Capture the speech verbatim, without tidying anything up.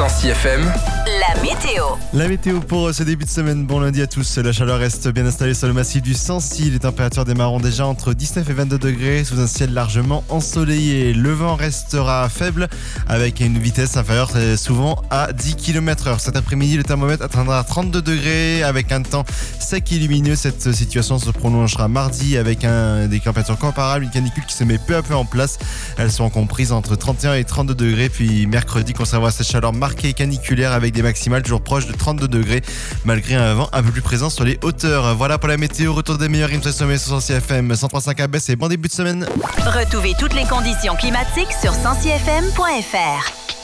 Sancy F M, la météo. La météo pour ce début de semaine. Bon lundi à tous. La chaleur reste bien installée sur le massif du Sancy. Les températures démarreront déjà entre dix-neuf et vingt-deux degrés sous un ciel largement ensoleillé. Le vent restera faible avec une vitesse inférieure souvent à dix kilomètres heure. Cet après-midi, le thermomètre atteindra trente-deux degrés avec un temps sec et lumineux. Cette situation se prolongera mardi avec un, des températures comparables, une canicule qui se met peu à peu en place. Elles sont comprises entre trente et un et trente-deux degrés. Puis mercredi, conservera cette chaleur marquée et caniculaire avec des maximales toujours proches de trente-deux degrés malgré un vent un peu plus présent sur les hauteurs. Voilà pour la météo. Retour des meilleurs rimes sommet sur Sancy F M cent trois virgule cinq à Besse et bon début de semaine. Retrouvez toutes les conditions climatiques sur sancy f m point f r.